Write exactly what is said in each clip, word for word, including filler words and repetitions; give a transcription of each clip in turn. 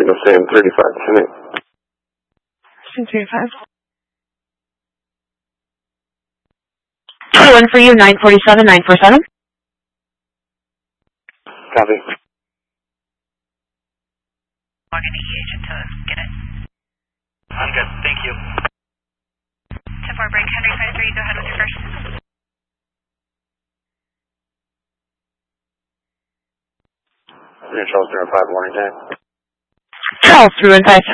Signal Sam thirty-five, Sam thirty-five. One for you, nine forty-seven, nine forty-seven. Copy. Logging the agent to get it. I'm good, thank you. ten four break, Henry twenty-three, go ahead with your first. Three Charles zero five, warning time. Charles, three one five.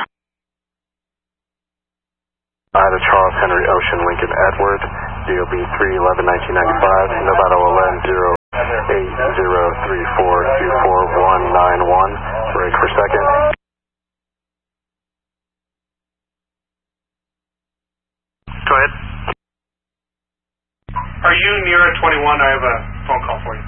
Ida Charles Henry Ocean Lincoln Edward, D O B three eleven nineteen ninety-five, Nevada Olen zero eight zero three four two four one nine one, break for second. Go ahead. Are you near a twenty-one? I have a phone call for you.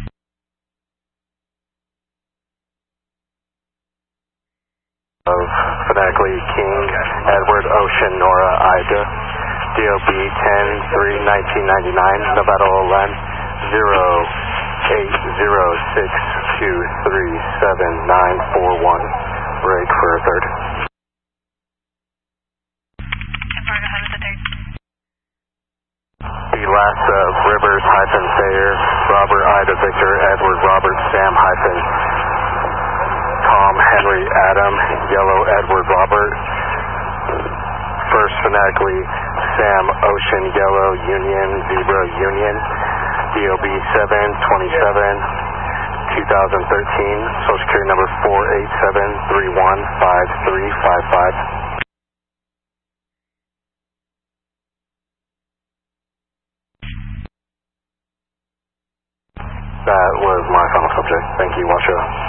Of phonetically King, Edward, Ocean, Nora, Ida, D O B ten three nineteen ninety-nine, Nevada Olen zero eight zero six two three seven nine four one, break for a third. ten four, go ahead with the third. Elasa Rivers hyphen Thayer, Robert Ida Victor, Edward Robert Sam hyphen Tom Henry Adam, Yellow Edward Robert. First phonetically Sam Ocean Yellow Union Zebra Union, D O B seven twenty-seven two thousand thirteen, Social Security number four eight seven three one five three five five. That was my final subject. Thank you, watch out.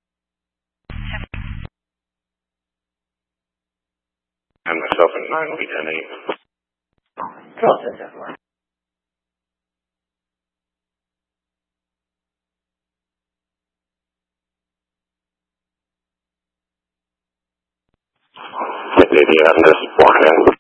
And myself at nine, we ten eight. Process Maybe I'm just walking in.